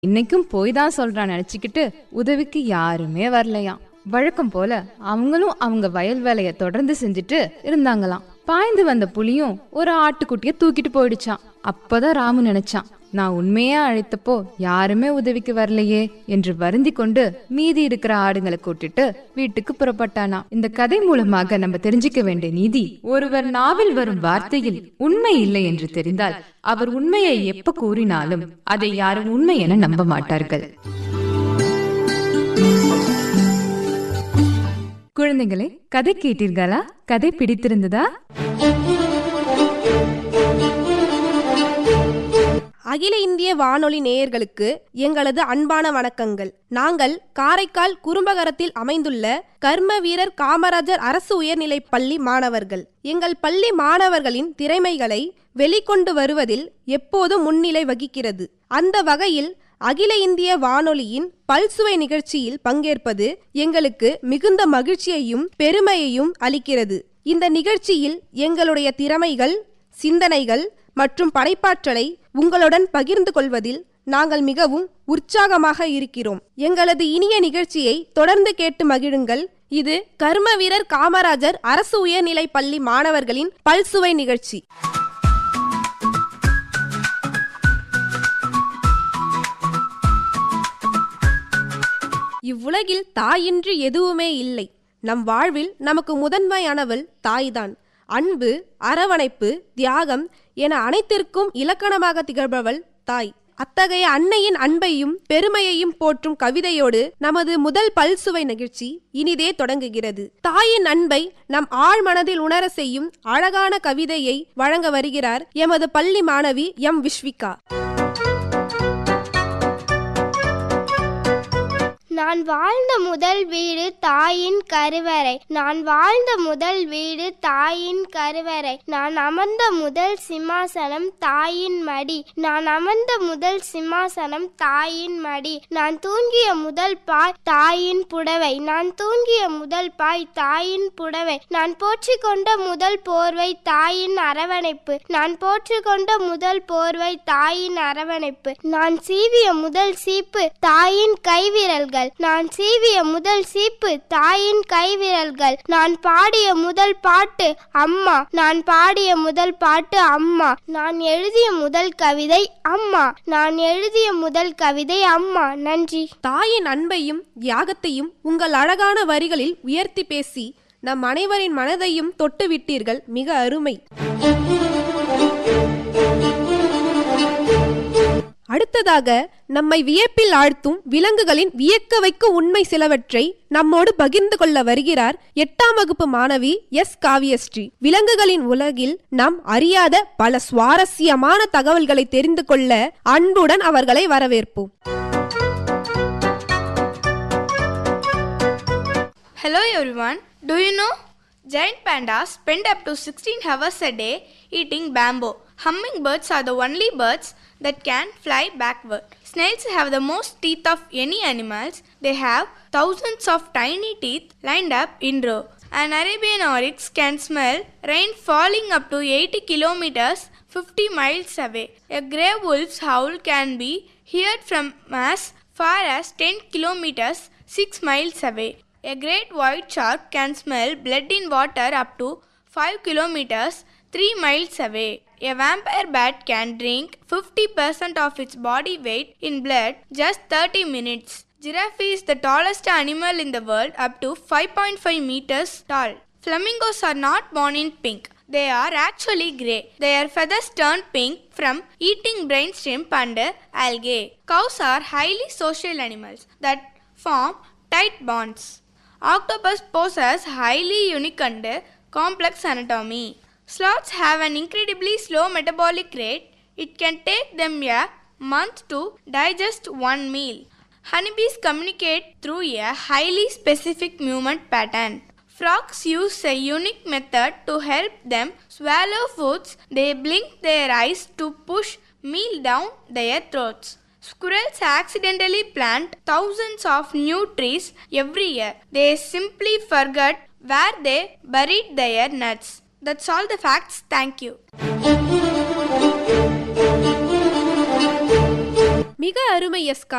இன்னைக்கும் போய் தான் சொல்றான் நினைச்சுக்கிட்டு உதவிக்கு யாருமே வரலையாம். வழக்கம் போல அவங்களும் அவங்க வயல் வேலைய தொடர்ந்து செஞ்சுட்டு இருந்தாங்களாம். பாய்ந்து வந்த புலியும் ஒரு ஆட்டுக்குட்டிய தூக்கிட்டு போயிடுச்சான். அப்பதான் ராமு நினைச்சான், நான் உண்மையா அழைத்தப்போ யாருமே உதவிக்கு வரலையே என்று வருந்தி கொண்டு மீதி இருக்கிற ஆடுங்களை கூட்டிட்டு வீட்டுக்கு புறப்பட்டானா. இந்த கதை மூலமாக நம்ம தெரிஞ்சுக்க வேண்டிய நீதி, ஒருவர் நாவில் வரும் வார்த்தையில் உண்மை இல்லை என்று தெரிந்தால் அவர் உண்மையை எப்ப கூறினாலும் அதை யாரும் உண்மை என நம்ப மாட்டார்கள். குழந்தைகளே, கதை கேட்டீர்களா? கதை பிடித்திருந்ததா? அகில இந்திய வானொலி நேயர்களுக்கு எங்களது அன்பான வணக்கங்கள். நாங்கள் காரைக்கால் குறும்பகரத்தில் அமைந்துள்ள கர்ம வீரர் காமராஜர் அரசு உயர்நிலைப் பள்ளி மாணவர்கள். எங்கள் பள்ளி மாணவர்களின் திறமைகளை வெளிக்கொண்டு வருவதில் எப்போதும் முன்னிலை வகிக்கிறது. அந்த வகையில் அகில இந்திய வானொலியின் பல்சுவை நிகழ்ச்சியில் பங்கேற்பது எங்களுக்கு மிகுந்த மகிழ்ச்சியையும் பெருமையையும் அளிக்கிறது. இந்த நிகழ்ச்சியில் எங்களுடைய திறமைகள், சிந்தனைகள் மற்றும் படைப்பாற்றலை உங்களுடன் பகிர்ந்து கொள்வதில் நாங்கள் மிகவும் உற்சாகமாக இருக்கிறோம். எங்களது இனிய நிகழ்ச்சியை தொடர்ந்து கேட்டு மகிழுங்கள். இது கர்ம வீரர் காமராஜர் அரசு உயர்நிலைப் பள்ளி மாணவர்களின் பல்சுவை நிகழ்ச்சி. இவ்வுலகில் தாயின்றி எதுவுமே இல்லை. நம் வாழ்வில் நமக்கு முதன்மையானவள் தாய்தான். அன்பு, அரவணைப்பு, தியாகம் என அனைத்திற்கும் இலக்கணமாக திகழ்பவள் தாய். அத்தகைய அன்னையின் அன்பையும் பெருமையையும் போற்றும் கவிதையோடு நமது முதல் பல்சுவை நிகழ்ச்சி இனிதே தொடங்குகிறது. தாயின் அன்பை நம் ஆழ் மனதில் உணர செய்யும் அழகான கவிதையை வழங்க வருகிறார் எமது பள்ளி மாணவி எம் விஸ்விகா. நான் வாழ்ந்த முதல் வீடு தாயின் கருவறை. நான் வாழ்ந்த முதல் வீடு தாயின் கருவறை. நான் அமர்ந்த முதல் சிம்மாசனம் தாயின் மடி. நான் அமர்ந்த முதல் சிம்மாசனம் தாயின் மடி. நான் தூங்கிய முதல் பாய் தாயின் புடவை. நான் தூங்கிய முதல் பாய் தாயின் புடவை. நான் போற்றிக்கொண்ட முதல் போர்வை தாயின் அரவணைப்பு. நான் போற்றிக்கொண்ட முதல் போர்வை தாயின் அரவணைப்பு. நான் சீவிய முதல் சீப்பு தாயின் கைவிரல்கள். நான் சீவிய முதல் சீப்பு தாயின் கைவிரல்கள். நான் பாடிய முதல் பாட்டு அம்மா. நான் பாடிய முதல் பாட்டு அம்மா. நான் எழுதிய முதல் கவிதை அம்மா. நான் எழுதிய முதல் கவிதை அம்மா. நன்றி. தாயின் அன்பையும் தியாகத்தையும் உங்கள் அழகான வரிகளில் உயர்த்தி பேசி நம் அனைவரின் மனதையும் தொட்டு விட்டீர்கள். மிக அருமை. அடுத்ததாக நம்மை வியப்பில் ஆழ்த்தும் விலங்குகளின் வியக்க வைக்கும் உண்மை சிலவற்றை நம்மோடு பகிர்ந்து கொள்ள வருகிறார் 8ஆம் வகுப்பு மாணவி எஸ் காவியஸ்ரீ. விலங்குகளின் உலகில் நாம் அறியாத பல சுவாரஸ்யமான தகவல்களை தெரிந்து கொள்ள அன்புடன் அவர்களை வரவேற்போம். Hello everyone. Do you know giant pandas spend up to 16 hours a day eating bamboo? Hummingbirds are the only birds that can fly backward. Snails have the most teeth of any animals. They have thousands of tiny teeth lined up in row. An Arabian oryx can smell rain falling up to 80 kilometers 50 miles away. A grey wolf's howl can be heard from as far as 10 kilometers 6 miles away. A great white shark can smell blood in water up to 5 kilometers 3 miles away. A vampire bat can drink 50% of its body weight in blood just 30 minutes. Giraffe is the tallest animal in the world, up to 5.5 meters tall. Flamingos are not born in pink. They are actually grey. Their feathers turn pink from eating brain shrimp and algae. Cows are highly social animals that form tight bonds. Octopus possess highly unique and complex anatomy. Sloths have an incredibly slow metabolic rate. It can take them a month to digest one meal. Honeybees communicate through a highly specific movement pattern. Frogs use a unique method to help them swallow foods. They blink their eyes to push meal down their throats. Squirrels accidentally plant thousands of new trees every year. They simply forget where they buried their nuts. That's all the facts. Thank you. மிக அருமை S